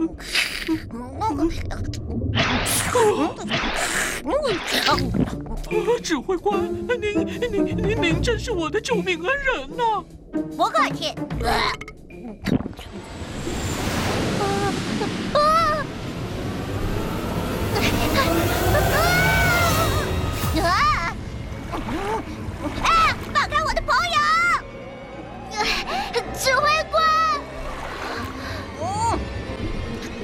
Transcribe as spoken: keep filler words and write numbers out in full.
指挥官，您您您您真是我的救命恩人呐！ 不客气。